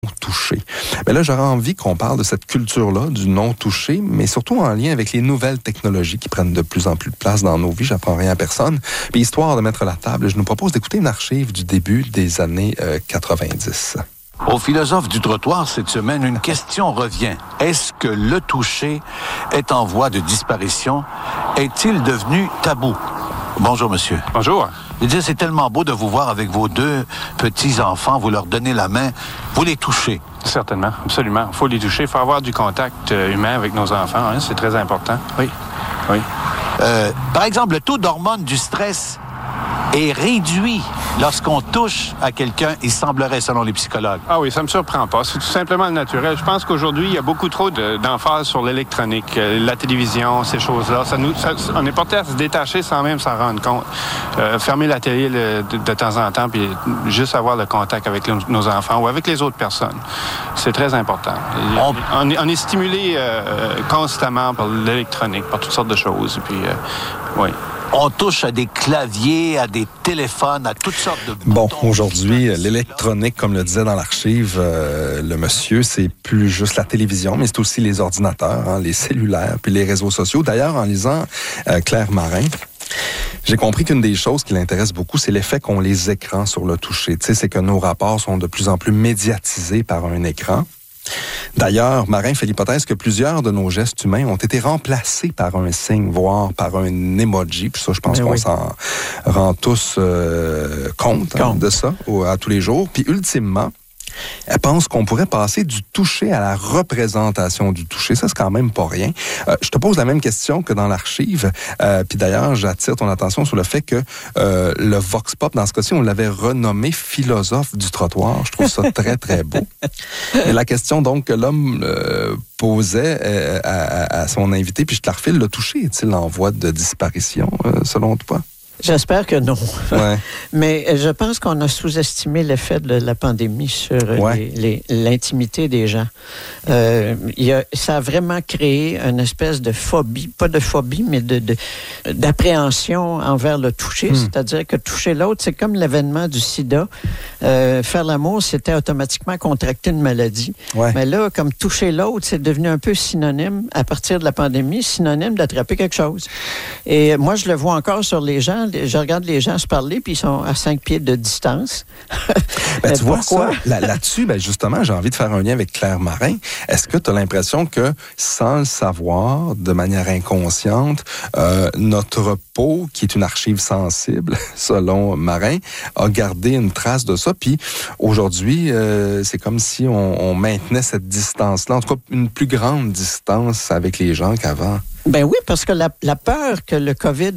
touché. Mais là, j'aurais envie qu'on parle de cette culture-là, du non-touché, mais surtout en lien avec les nouvelles technologies qui prennent de plus en plus de place dans nos vies. J'apprends rien à personne. Puis histoire de mettre la table, je nous propose d'écouter une archive du début des années 90. Au philosophe du trottoir, cette semaine, une question revient. Est-ce que le toucher est en voie de disparition? Est-il devenu tabou? Bonjour, monsieur. Bonjour. Je dis, c'est tellement beau de vous voir avec vos deux petits-enfants. Vous leur donnez la main, vous les touchez. Certainement, absolument. Il faut les toucher. Il faut avoir du contact humain avec nos enfants. Hein? C'est très important. Oui. Par exemple, le taux d'hormones du stress est réduit lorsqu'on touche à quelqu'un, il semblerait, selon les psychologues. Ah oui, ça me surprend pas. C'est tout simplement le naturel. Je pense qu'aujourd'hui, il y a beaucoup trop d'emphase sur l'électronique, la télévision, ces choses-là. On est porté à se détacher sans même s'en rendre compte. Fermer la télé de temps en temps, puis juste avoir le contact avec nos enfants ou avec les autres personnes. C'est très important. On est stimulé constamment par l'électronique, par toutes sortes de choses. Puis, oui. On touche à des claviers, à des téléphones, à toutes sortes de boutons. Bon, aujourd'hui, l'électronique, comme le disait dans l'archive le monsieur, c'est plus juste la télévision, mais c'est aussi les ordinateurs, hein, les cellulaires, puis les réseaux sociaux. D'ailleurs, en lisant Claire Marin, j'ai compris qu'une des choses qui l'intéresse beaucoup, c'est l'effet qu'ont les écrans sur le toucher. Tu sais, c'est que nos rapports sont de plus en plus médiatisés par un écran. D'ailleurs, Marin fait l'hypothèse que plusieurs de nos gestes humains ont été remplacés par un signe, voire par un emoji. Puis ça, je pense qu'on s'en rend tous compte de ça à tous les jours. Puis ultimement, elle pense qu'on pourrait passer du toucher à la représentation du toucher. Ça, c'est quand même pas rien. Je te pose la même question que dans l'archive. Puis d'ailleurs, j'attire ton attention sur le fait que le Vox Pop, dans ce cas-ci, on l'avait renommé philosophe du trottoir. Je trouve ça très, très beau. Et la question, donc, que l'homme posait à son invité, puis je te la refile, le toucher est-il en voie de disparition, selon toi? J'espère que non. Ouais. Mais je pense qu'on a sous-estimé l'effet de la pandémie sur l'intimité des gens. Ça a vraiment créé une espèce de phobie, pas de phobie, mais d'appréhension envers le toucher. C'est-à-dire que toucher l'autre, c'est comme l'avènement du sida. Faire l'amour, c'était automatiquement contracter une maladie. Ouais. Mais là, comme toucher l'autre, c'est devenu un peu synonyme, à partir de la pandémie, synonyme d'attraper quelque chose. Et moi, je le vois encore sur les gens. Je regarde les gens se parler, puis ils sont à 5 pieds de distance. Ben, tu vois ça, là-dessus, ben, justement, j'ai envie de faire un lien avec Claire Marin. Est-ce que tu as l'impression que, sans le savoir, de manière inconsciente, notre peau, qui est une archive sensible, selon Marin, a gardé une trace de ça, puis aujourd'hui, c'est comme si on maintenait cette distance-là, en tout cas, une plus grande distance avec les gens qu'avant. Ben oui, parce que la peur que le COVID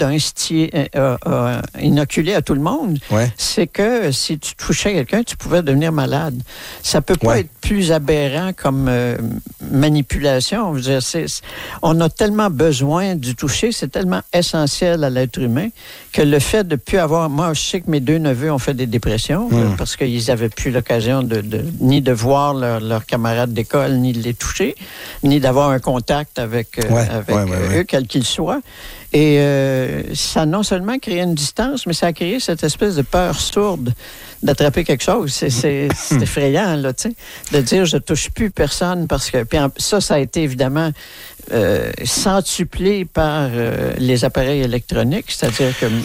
a inoculé à tout le monde, c'est que si tu touchais quelqu'un, tu pouvais devenir malade. Ça peut pas être plus aberrant comme manipulation. Je veux dire, on a tellement besoin du toucher, c'est tellement essentiel à l'être humain que le fait de plus avoir... Moi, je sais que mes deux neveux ont fait des dépressions parce qu'ils n'avaient plus l'occasion ni de voir leurs camarades d'école, ni de les toucher, ni d'avoir un contact avec eux, quels qu'ils soient. Et ça a non seulement créé une distance, mais ça a créé cette espèce de peur sourde d'attraper quelque chose. C'est effrayant, là, tu sais, de dire « je touche plus personne » parce que... Puis ça a été évidemment centuplé par les appareils électroniques, c'est-à-dire que...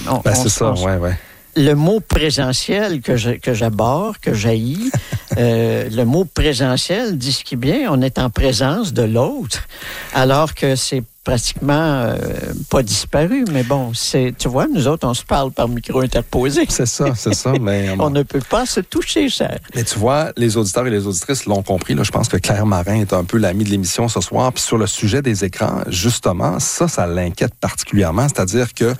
Le mot présentiel que j'abhorre, que j'haïs, le mot présentiel dit ce qui est bien, on est en présence de l'autre, alors que c'est pratiquement pas disparu, mais bon, tu vois, nous autres, on se parle par micro interposé. C'est ça, mais... on ne peut pas se toucher, cher. Mais tu vois, les auditeurs et les auditrices l'ont compris, là, je pense que Claire Marin est un peu l'amie de l'émission ce soir, puis sur le sujet des écrans, justement, ça l'inquiète particulièrement, c'est-à-dire que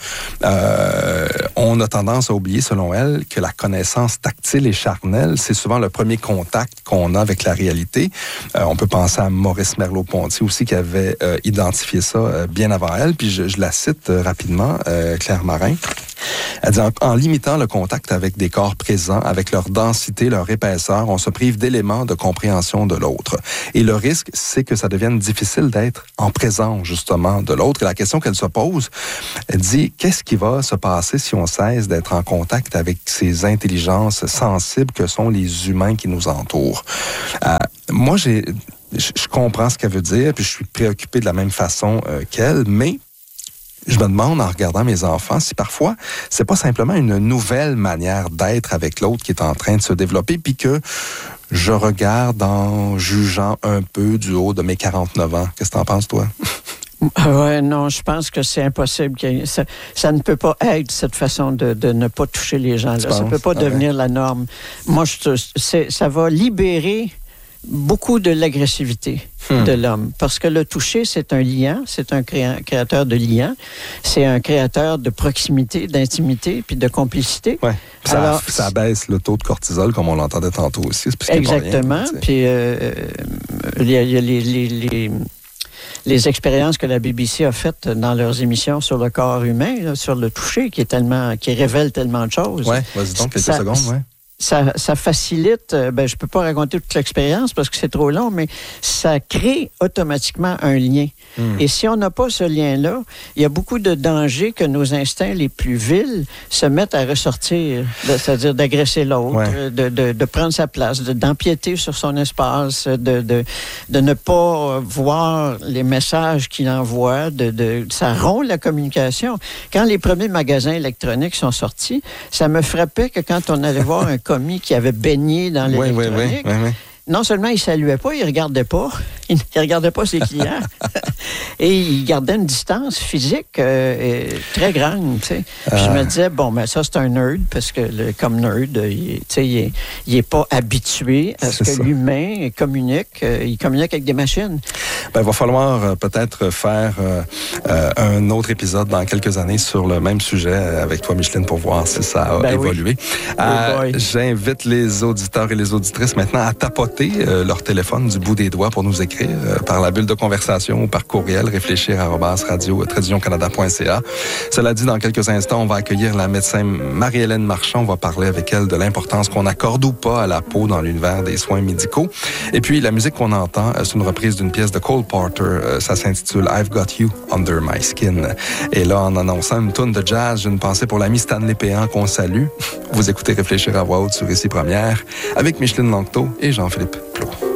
on a tendance à oublier, selon elle, que la connaissance tactile et charnelle, c'est souvent le premier contact qu'on a avec la réalité. On peut penser à Maurice Merleau-Ponty aussi, qui avait identifié ça ça bien avant elle, puis je la cite rapidement, Claire Marin. Elle dit, en limitant le contact avec des corps présents, avec leur densité, leur épaisseur, on se prive d'éléments de compréhension de l'autre. Et le risque, c'est que ça devienne difficile d'être en présence, justement, de l'autre. Et la question qu'elle se pose, elle dit, qu'est-ce qui va se passer si on cesse d'être en contact avec ces intelligences sensibles que sont les humains qui nous entourent? Moi, je comprends ce qu'elle veut dire, puis je suis préoccupé de la même façon qu'elle, mais je me demande, en regardant mes enfants, si parfois, c'est pas simplement une nouvelle manière d'être avec l'autre qui est en train de se développer, puis que je regarde en jugeant un peu du haut de mes 49 ans. Qu'est-ce que t'en penses, toi? Ouais, non, je pense que c'est impossible. Ça ne peut pas être cette façon de ne pas toucher les gens. Là. Ça ne peut pas devenir la norme. Moi, ça va libérer beaucoup de l'agressivité de l'homme. Parce que le toucher, c'est un liant, c'est un créateur de liens, c'est un créateur de proximité, d'intimité, puis de complicité. Ouais. Alors, ça baisse le taux de cortisol, comme on l'entendait tantôt aussi. Exactement. Puis il y a les expériences que la BBC a faites dans leurs émissions sur le corps humain, là, sur le toucher, qui révèle tellement de choses. Oui, vas-y donc, quelques secondes, ouais. Ça facilite, je peux pas raconter toute l'expérience parce que c'est trop long, mais ça crée automatiquement un lien. Et si on n'a pas ce lien-là, il y a beaucoup de dangers que nos instincts les plus vils se mettent à ressortir, c'est-à-dire d'agresser l'autre, de prendre sa place, d'empiéter sur son espace, de ne pas voir les messages qu'il envoie, ça rompt la communication. Quand les premiers magasins électroniques sont sortis, ça me frappait que quand on allait voir un commis qui avait baigné dans l'électronique, non seulement il ne saluait pas, il ne regardait pas. Il ne regardait pas ses clients. Et il gardait une distance physique très grande. Tu sais. Puis je me disais, ça, c'est un nerd, parce que comme nerd, il n'est pas habitué à ce que l'humain communique. Il communique avec des machines. Il va falloir peut-être faire un autre épisode dans quelques années sur le même sujet avec toi, Micheline, pour voir si ça a évolué. J'invite les auditeurs et les auditrices maintenant à tapoter leur téléphone du bout des doigts pour nous écrire par la bulle de conversation ou par courriel réfléchir@radio-canada.ca. Cela dit, dans quelques instants, on va accueillir la médecin Marie-Hélène Marchand. On va parler avec elle de l'importance qu'on accorde ou pas à la peau dans l'univers des soins médicaux. Et puis, la musique qu'on entend, c'est une reprise d'une pièce de Cole Porter. Ça s'intitule « I've Got You Under My Skin ». Et là, en annonçant une toune de jazz, j'ai une pensée pour l'ami Stanley Péan qu'on salue. Vous écoutez Réfléchir à voix haute sur Ici Première avec Micheline Langto et Jean-Philippe Plot.